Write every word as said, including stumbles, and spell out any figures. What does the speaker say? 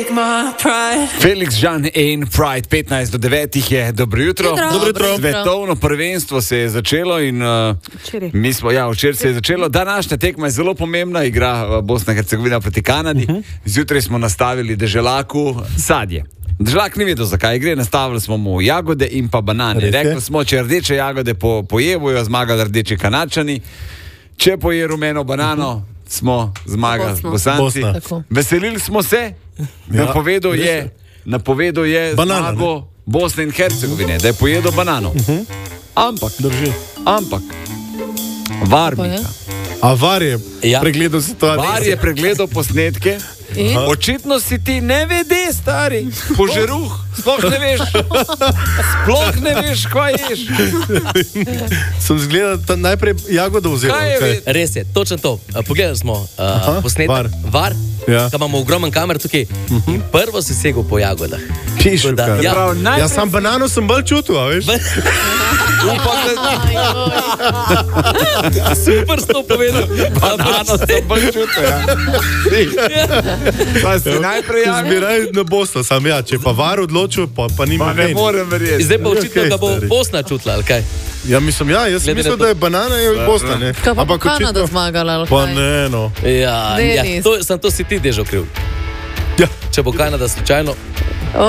Felix Jean in Pride, petnajst do devetih je, dobro jutro. Jutro. Dobro Dobro jutro. Svetovno prvenstvo se je začelo in uh, mi smo, ja, včeraj se je začelo. Današnja tekma je zelo pomembna, igra uh, Bosna in Hercegovina proti Kanadi. Uh-huh. Zjutraj smo nastavili Deželaku sadje. Deželak ni vedel, zakaj gre, nastavili smo mu jagode in pa banane. Rekli smo, če rdeče jagode po, pojebujo, zmagali rdeči Kanačani. Če poje rumeno banano, smo zmagali Bosanci. Veselili smo se, ja, napovedal je, napovedal je banana, zmago ne? Bosne in Hercegovine, da je pojedel banano. Uh-huh. Ampak, drži. Ampak, Varnika. A Var je ja. pregledal situacijo. Var je pregledal posnetke. In? Očitno si ti ne vede, stari, požeruh, sploh ne veš, sploh ne veš, kaj ješ. Sem zgledal najprej jagodo vzel. Okay. Res je, točno to. Pogledali smo uh, posnetek, var, var ja. Tam imamo ogromen kamer tukaj uh-huh. in prvo si segel po jagodah. Pišu, da, ja. Prav, najprej... ja, sam banano sem bolj čutil, a veš? Super sto povedal. Banano sem bolj čutil, ja. Pa si najprej jagoda. Zbiraj na Bosna, sam ja, če pa Var odločil, pa, pa nima ne morem verjeti. Zdaj pa očitno, okay, da bo stari. Bosna čutila, ali kaj? Ja, mislim, ja, jaz Glede mislim, da je banana in Bosna, ne. Kaj pa bo Kanada zmagala, ali kaj? Pa ne, no. Ja, ja to, sem to si ti dežo kriv. Ja. Če bo Kanada slučajno